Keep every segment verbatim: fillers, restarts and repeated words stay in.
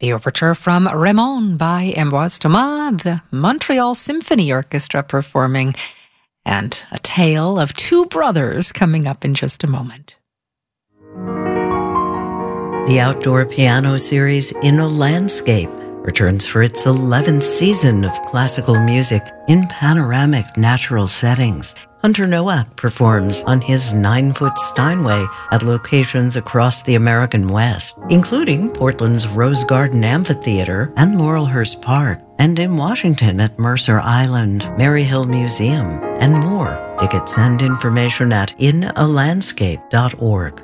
The overture from Raymond by Ambroise Thomas, the Montreal Symphony Orchestra performing, and a tale of two brothers coming up in just a moment. The outdoor piano series In a Landscape returns for its eleventh season of classical music in panoramic natural settings. Hunter Nowak performs on his nine-foot Steinway at locations across the American West, including Portland's Rose Garden Amphitheater and Laurelhurst Park, and in Washington at Mercer Island, Maryhill Museum, and more. Tickets and information at in a landscape dot org.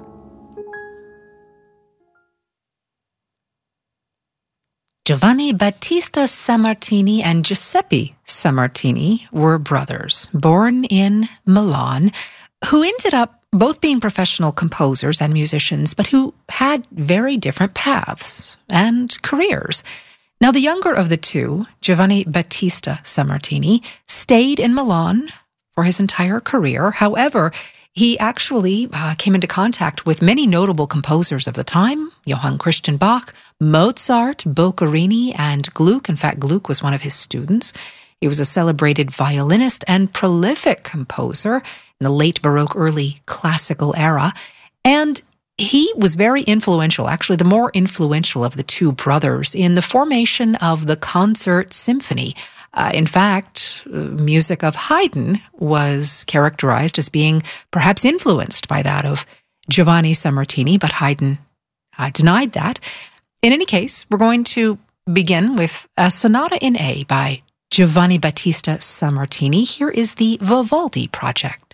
Giovanni Battista Sammartini and Giuseppe Sammartini were brothers, born in Milan, who ended up both being professional composers and musicians, but who had very different paths and careers. Now, the younger of the two, Giovanni Battista Sammartini, stayed in Milan for his entire career. However, he actually uh, came into contact with many notable composers of the time: Johann Christian Bach, Mozart, Boccherini, and Gluck. In fact, Gluck was one of his students. He was a celebrated violinist and prolific composer in the late Baroque, early classical era. And he was very influential, actually the more influential of the two brothers, in the formation of the concert symphony. Uh, in fact, music of Haydn was characterized as being perhaps influenced by that of Giovanni Sammartini, but Haydn uh, denied that. In any case, we're going to begin with a sonata in A by Giovanni Battista Sammartini. Here is the Vivaldi Project.